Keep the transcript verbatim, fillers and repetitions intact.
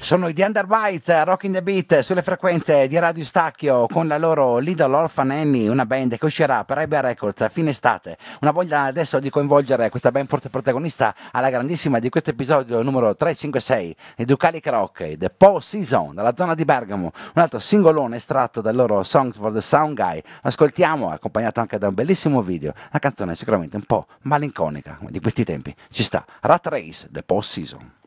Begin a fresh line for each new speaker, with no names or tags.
Sono i The Underbite, Rocking the Beat sulle frequenze di Radio Stacchio con la loro Little Orphan Annie, una band che uscirà per Rebel Records a fine estate. Una voglia adesso di coinvolgere questa band forse protagonista alla grandissima di questo episodio numero trecentocinquantasei di Ducali Karaoke, The Post Season, dalla zona di Bergamo, un altro singolone estratto dal loro Songs for the Sound Guy. Lo ascoltiamo, accompagnato anche da un bellissimo video, una canzone sicuramente un po' malinconica di questi tempi. Ci sta, Rat Race, The Post Season.